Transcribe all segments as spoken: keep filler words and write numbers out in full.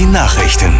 Nachrichten.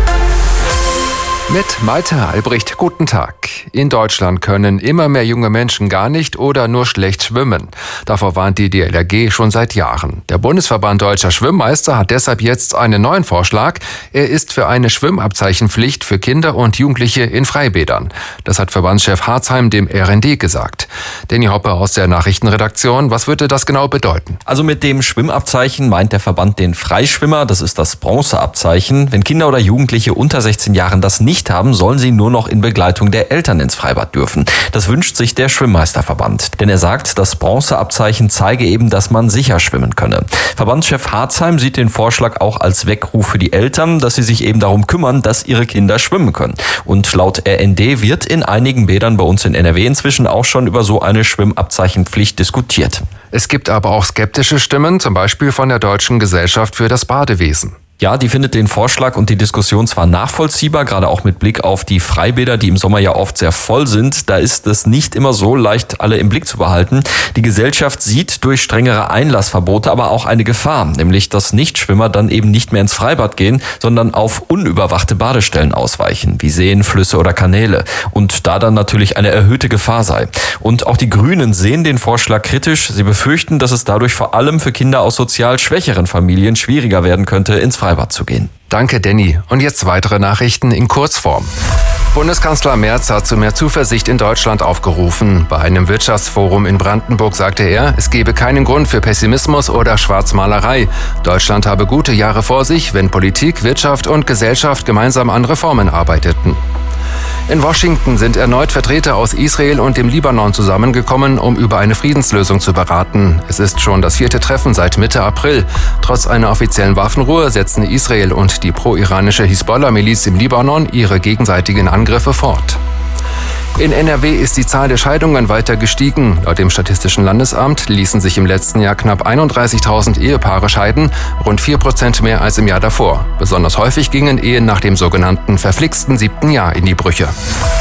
Mit Malte Albrecht, guten Tag. In Deutschland können immer mehr junge Menschen gar nicht oder nur schlecht schwimmen. Davor warnt die D L R G schon seit Jahren. Der Bundesverband Deutscher Schwimmmeister hat deshalb jetzt einen neuen Vorschlag. Er ist für eine Schwimmabzeichenpflicht für Kinder und Jugendliche in Freibädern. Das hat Verbandschef Harzheim dem R N D gesagt. Danny Hoppe aus der Nachrichtenredaktion, was würde das genau bedeuten? Also mit dem Schwimmabzeichen meint der Verband den Freischwimmer, das ist das Bronzeabzeichen. Wenn Kinder oder Jugendliche unter sechzehn Jahren das nicht haben, sollen sie nur noch in Begleitung der Eltern ins Freibad dürfen. Das wünscht sich der Schwimmmeisterverband. Denn er sagt, das Bronzeabzeichen zeige eben, dass man sicher schwimmen könne. Verbandschef Harzheim sieht den Vorschlag auch als Weckruf für die Eltern, dass sie sich eben darum kümmern, dass ihre Kinder schwimmen können. Und laut R N D wird in einigen Bädern bei uns in N R W inzwischen auch schon über so eine Schwimmabzeichenpflicht diskutiert. Es gibt aber auch skeptische Stimmen, zum Beispiel von der Deutschen Gesellschaft für das Badewesen. Ja, die findet den Vorschlag und die Diskussion zwar nachvollziehbar, gerade auch mit Blick auf die Freibäder, die im Sommer ja oft sehr voll sind. Da ist es nicht immer so leicht, alle im Blick zu behalten. Die Gesellschaft sieht durch strengere Einlassverbote aber auch eine Gefahr, nämlich dass Nichtschwimmer dann eben nicht mehr ins Freibad gehen, sondern auf unüberwachte Badestellen ausweichen, wie Seen, Flüsse oder Kanäle. Und da dann natürlich eine erhöhte Gefahr sei. Und auch die Grünen sehen den Vorschlag kritisch. Sie befürchten, dass es dadurch vor allem für Kinder aus sozial schwächeren Familien schwieriger werden könnte, ins Freibad zu gehen. Danke, Danny. Und jetzt weitere Nachrichten in Kurzform. Bundeskanzler Merz hat zu mehr Zuversicht in Deutschland aufgerufen. Bei einem Wirtschaftsforum in Brandenburg sagte er, es gebe keinen Grund für Pessimismus oder Schwarzmalerei. Deutschland habe gute Jahre vor sich, wenn Politik, Wirtschaft und Gesellschaft gemeinsam an Reformen arbeiteten. In Washington sind erneut Vertreter aus Israel und dem Libanon zusammengekommen, um über eine Friedenslösung zu beraten. Es ist schon das vierte Treffen seit Mitte April. Trotz einer offiziellen Waffenruhe setzen Israel und die pro-iranische Hisbollah-Miliz im Libanon ihre gegenseitigen Angriffe fort. In N R W ist die Zahl der Scheidungen weiter gestiegen. Laut dem Statistischen Landesamt ließen sich im letzten Jahr knapp einunddreißigtausend Ehepaare scheiden, rund vier Prozent mehr als im Jahr davor. Besonders häufig gingen Ehen nach dem sogenannten verflixten siebten Jahr in die Brüche.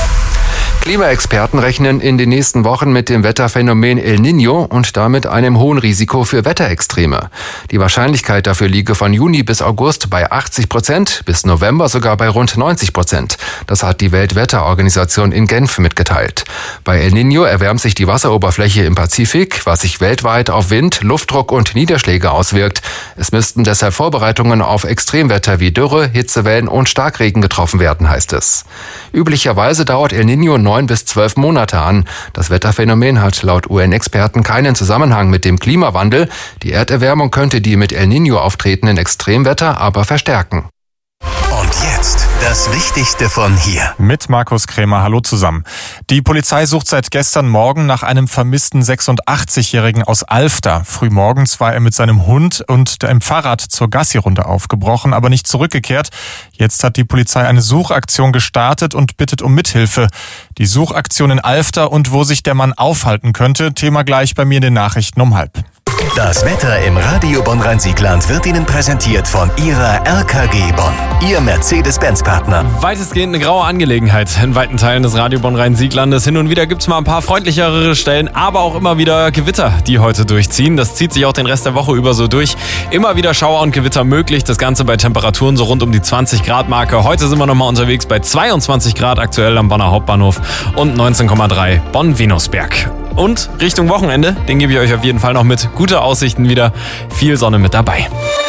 Klimaexperten rechnen in den nächsten Wochen mit dem Wetterphänomen El Niño und damit einem hohen Risiko für Wetterextreme. Die Wahrscheinlichkeit dafür liege von Juni bis August bei achtzig Prozent, bis November sogar bei rund neunzig Prozent. Das hat die Weltwetterorganisation in Genf mitgeteilt. Bei El Niño erwärmt sich die Wasseroberfläche im Pazifik, was sich weltweit auf Wind, Luftdruck und Niederschläge auswirkt. Es müssten deshalb Vorbereitungen auf Extremwetter wie Dürre, Hitzewellen und Starkregen getroffen werden, heißt es. Üblicherweise dauert El Niño neun bis zwölf Monate an. Das Wetterphänomen hat laut U N-Experten keinen Zusammenhang mit dem Klimawandel. Die Erderwärmung könnte die mit El Niño auftretenden Extremwetter aber verstärken. Und jetzt das Wichtigste von hier. Mit Markus Krämer, hallo zusammen. Die Polizei sucht seit gestern Morgen nach einem vermissten sechsundachtzigjährigen aus Alfter. Frühmorgens war er mit seinem Hund und dem Fahrrad zur Gassi-Runde aufgebrochen, aber nicht zurückgekehrt. Jetzt hat die Polizei eine Suchaktion gestartet und bittet um Mithilfe. Die Suchaktion in Alfter und wo sich der Mann aufhalten könnte, Thema gleich bei mir in den Nachrichten um halb. Das Wetter im Radio Bonn-Rhein-Siegland wird Ihnen präsentiert von Ihrer R K G Bonn, Ihr Mercedes-Benz-Partner. Weitestgehend eine graue Angelegenheit in weiten Teilen des Radio Bonn-Rhein-Sieglandes. Hin und wieder gibt es mal ein paar freundlichere Stellen, aber auch immer wieder Gewitter, die heute durchziehen. Das zieht sich auch den Rest der Woche über so durch. Immer wieder Schauer und Gewitter möglich. Das Ganze bei Temperaturen so rund um die zwanzig Grad Marke. Heute sind wir nochmal unterwegs bei zweiundzwanzig Grad aktuell am Bonner Hauptbahnhof und neunzehn Komma drei Bonn-Venusberg. Und Richtung Wochenende, den gebe ich euch auf jeden Fall noch mit. Gute Aussichten wieder, viel Sonne mit dabei.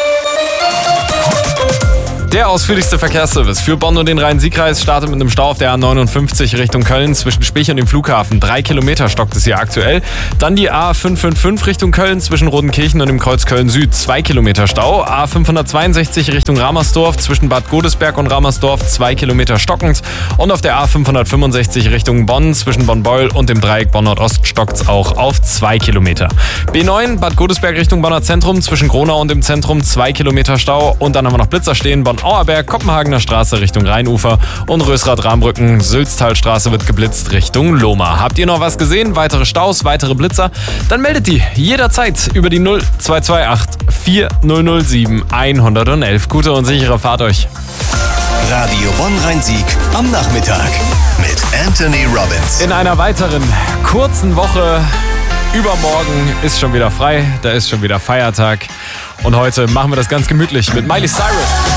Der ausführlichste Verkehrsservice für Bonn und den Rhein-Sieg-Kreis startet mit einem Stau auf der A neunundfünfzig Richtung Köln zwischen Spich und dem Flughafen. Drei Kilometer stockt es hier aktuell. Dann die A fünfhundertfünfundfünfzig Richtung Köln zwischen Rodenkirchen und dem Kreuz Köln-Süd. Zwei Kilometer Stau. A fünfhundertzweiundsechzig Richtung Ramersdorf zwischen Bad Godesberg und Ramersdorf. Zwei Kilometer stockend. Und auf der A fünfhundertfünfundsechzig Richtung Bonn zwischen Bonn-Beuel und dem Dreieck Bonn-Nordost stockt es auch auf zwei Kilometer. B neun Bad Godesberg Richtung Bonner Zentrum zwischen Gronau und dem Zentrum. Zwei Kilometer Stau. Und dann haben wir noch Blitzer stehen. Bonn Auerberg, Kopenhagener Straße Richtung Rheinufer und Rösrath-Rahmbrücken, Sülztalstraße wird geblitzt Richtung Lohmar. Habt ihr noch was gesehen? Weitere Staus, weitere Blitzer? Dann meldet die jederzeit über die null zwei zwei acht vier null null sieben eins null eins. Gute und sichere Fahrt euch. Radio Bonn-Rhein-Sieg am Nachmittag mit Anthony Robbins. In einer weiteren kurzen Woche übermorgen ist schon wieder frei, da ist schon wieder Feiertag. Und heute machen wir das ganz gemütlich mit Miley Cyrus.